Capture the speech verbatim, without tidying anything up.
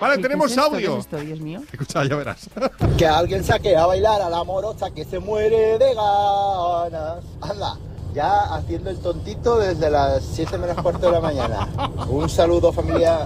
Vale, ¿Qué tenemos es esto? audio. ¿Qué es esto, Dios mío? Escucha, ya verás. Que alguien saque a bailar a la morocha que se muere de ganas. Anda, ya haciendo el tontito desde las siete menos cuarto de la mañana. Un saludo, familia.